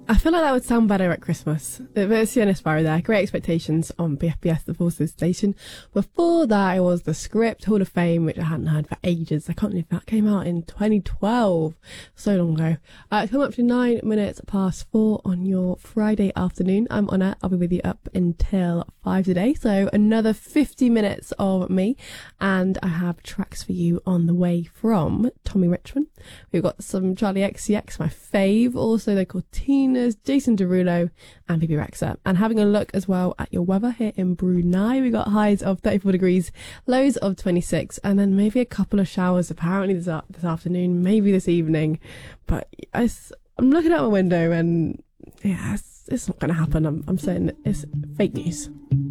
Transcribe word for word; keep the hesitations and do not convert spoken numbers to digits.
I feel like that would sound better at Christmas. It's Sienna Sparrow there. Great Expectations on B F B S, the Forces Station. Before that, it was The Script, Hall of Fame, which I hadn't heard for ages. I can't believe that came out in twenty twelve. So long ago. Uh, it's come up to nine minutes past four on your Friday afternoon. I'm on it. I'll be with you up until five today. So another fifty minutes of me. And I have tracks for you on the way from Tommy Richmond. We've got some Charlie X C X, my fave. Also, they're called Tina's, Jason Derulo, and Bibi Rexha. And having a look as well at your weather here in Brunei, we got highs of thirty-four degrees, lows of twenty-six, and then maybe a couple of showers apparently this, this afternoon, maybe this evening. But I, I'm looking out my window and yeah, it's, it's not going to happen. I'm, I'm saying it's fake news.